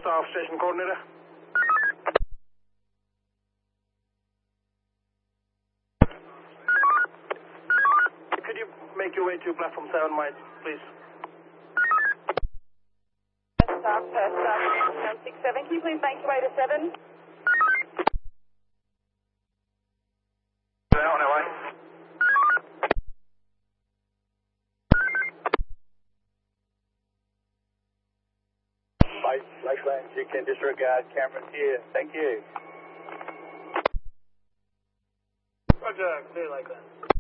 staff, station coordinator. Could you make your way to platform 7, Mike, please? Staff, 967. Can you please make your way to 7? On our way. Lakeland, you can disregard cameras here. Thank you. Roger, clear Lakeland.